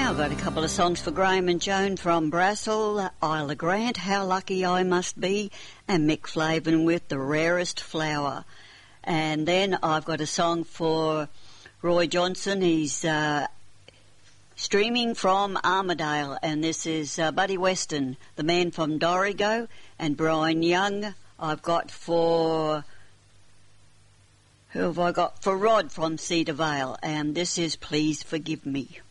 I've got a couple of songs for Graham and Joan from Brassel, Isla Grant, How Lucky I Must Be, and Mick Flavin with The Rarest Flower. And then I've got a song for Roy Johnson. He's streaming from Armidale, and this is Buddy Weston, The Man from Dorrigo, and Brian Young. I've got for... Who have I got? For Rod from Cedar Vale, and this is Please Forgive Me.